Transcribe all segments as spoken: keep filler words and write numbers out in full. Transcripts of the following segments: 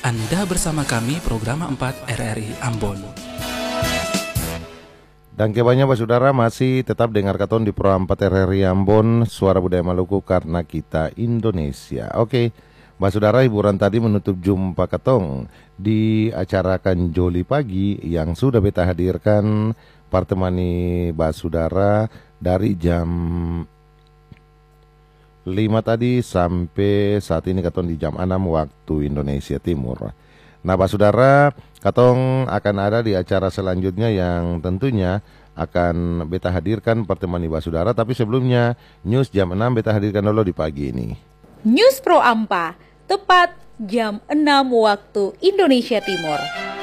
Anda bersama kami program empat R R I Ambon. Dan kebanyakan saudara masih tetap dengar katon di Pro empat R R I Ambon, Suara Budaya Maluku karena kita Indonesia. Oke, Mbak Saudara, hiburan tadi menutup jumpa katong di acara Kanjoli Pagi yang sudah beta hadirkan partemani Mbak Saudara dari jam lima tadi sampai saat ini katong di jam enam waktu Indonesia Timur. Nah, Pak Saudara, katong akan ada di acara selanjutnya yang tentunya akan beta hadirkan pertemuan Pak Saudara. Tapi sebelumnya, news jam enam beta hadirkan dulu di pagi ini. News Pro Ampa, tepat jam enam waktu Indonesia Timur.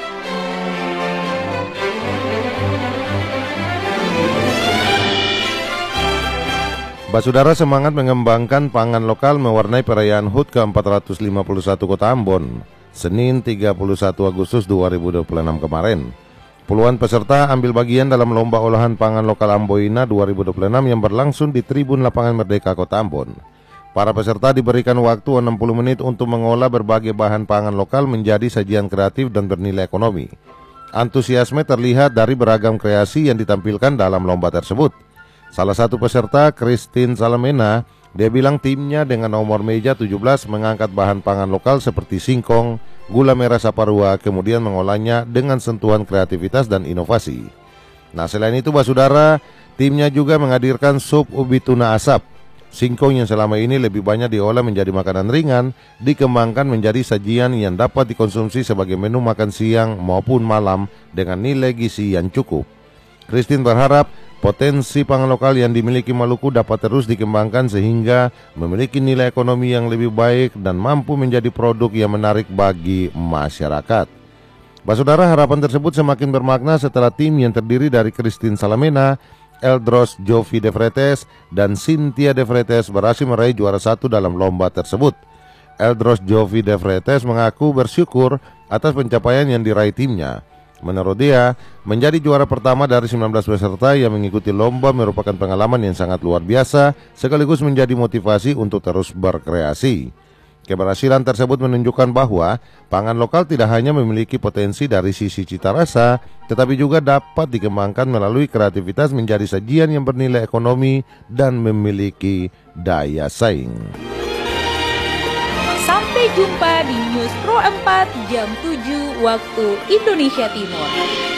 Pak Saudara, semangat mengembangkan pangan lokal mewarnai perayaan H U T ke empat ratus lima puluh satu Kota Ambon. Senin tiga puluh satu Agustus dua ribu dua puluh enam kemarin. Puluhan peserta ambil bagian dalam lomba olahan pangan lokal Amboina dua ribu dua puluh enam yang berlangsung di Tribun Lapangan Merdeka Kota Ambon. Para peserta diberikan waktu enam puluh menit untuk mengolah berbagai bahan pangan lokal menjadi sajian kreatif dan bernilai ekonomi. Antusiasme terlihat dari beragam kreasi yang ditampilkan dalam lomba tersebut. Salah satu peserta, Christine Salamena, dia bilang timnya dengan nomor meja tujuh belas mengangkat bahan pangan lokal seperti singkong, gula merah saparua, kemudian mengolahnya dengan sentuhan kreativitas dan inovasi. Nah, selain itu, Mbak Saudara, timnya juga menghadirkan sup ubi tuna asap. Singkong yang selama ini lebih banyak diolah menjadi makanan ringan, dikembangkan menjadi sajian yang dapat dikonsumsi sebagai menu makan siang maupun malam dengan nilai gizi yang cukup. Christine berharap potensi pangan lokal yang dimiliki Maluku dapat terus dikembangkan sehingga memiliki nilai ekonomi yang lebih baik dan mampu menjadi produk yang menarik bagi masyarakat. Mbak Saudara, harapan tersebut semakin bermakna setelah tim yang terdiri dari Christine Salamena, Eldros Jovi De Vretes, dan Cynthia De Vretes berhasil meraih juara satu dalam lomba tersebut. Eldros Jovi De Vretes mengaku bersyukur atas pencapaian yang diraih timnya. Menurut dia, menjadi juara pertama dari sembilan belas peserta yang mengikuti lomba merupakan pengalaman yang sangat luar biasa, sekaligus menjadi motivasi untuk terus berkreasi. Keberhasilan tersebut menunjukkan bahwa pangan lokal tidak hanya memiliki potensi dari sisi cita rasa, tetapi juga dapat dikembangkan melalui kreativitas menjadi sajian yang bernilai ekonomi dan memiliki daya saing. Sampai jumpa di News Pro empat jam tujuh waktu Indonesia Timur.